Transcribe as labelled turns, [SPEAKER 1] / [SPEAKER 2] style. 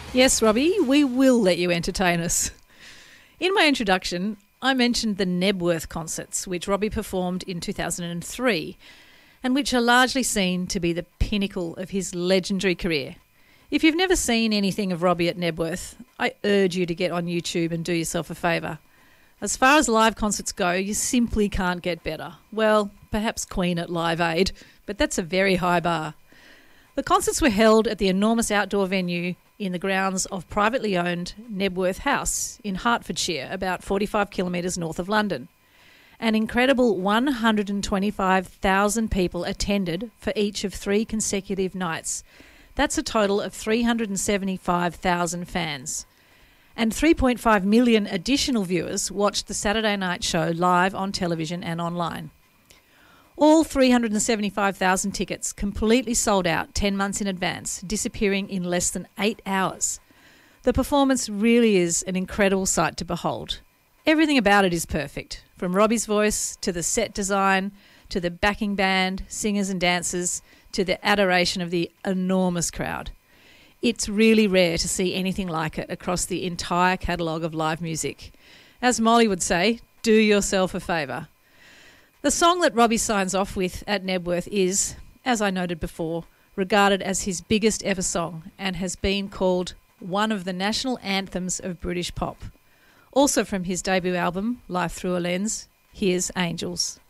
[SPEAKER 1] Yes, Robbie, we will let you entertain us. In my introduction, I mentioned the Knebworth concerts, which Robbie performed in 2003, and which are largely seen to be the pinnacle of his legendary career. If you've never seen anything of Robbie at Knebworth, I urge you to get on YouTube and do yourself a favour. As far as live concerts go, you simply can't get better. Well, perhaps Queen at Live Aid, but that's a very high bar. The concerts were held at the enormous outdoor venue in the grounds of privately owned Knebworth House in Hertfordshire, about 45 kilometres north of London. An incredible 125,000 people attended for each of 3 consecutive nights. That's a total of 375,000 fans. And 3.5 million additional viewers watched the Saturday night show live on television and online. All 375,000 tickets completely sold out 10 months in advance, disappearing in less than 8 hours. The performance really is an incredible sight to behold. Everything about it is perfect, from Robbie's voice to the set design, to the backing band, singers and dancers, to the adoration of the enormous crowd. It's really rare to see anything like it across the entire catalogue of live music. As Molly would say, do yourself a favour. The song that Robbie signs off with at Knebworth is, as I noted before, regarded as his biggest ever song and has been called one of the national anthems of British pop. Also from his debut album, Life Through a Lens, here's Angels.